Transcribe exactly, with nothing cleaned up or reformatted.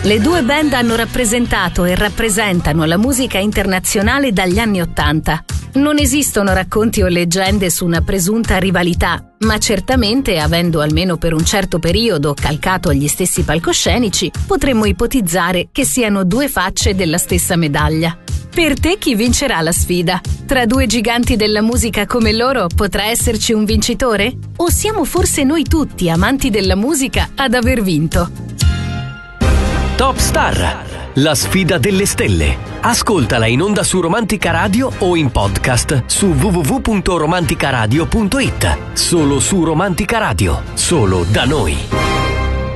Le due band hanno rappresentato e rappresentano la musica internazionale dagli anni Ottanta. Non esistono racconti o leggende su una presunta rivalità, ma certamente, avendo almeno per un certo periodo calcato agli stessi palcoscenici, potremmo ipotizzare che siano due facce della stessa medaglia. Per te chi vincerà la sfida? Tra due giganti della musica come loro potrà esserci un vincitore? O siamo forse noi tutti, amanti della musica, ad aver vinto? Top Star, la sfida delle stelle. Ascoltala in onda su Romantica Radio o in podcast su w w w punto romanticaradio punto it. Solo su Romantica Radio, solo da noi.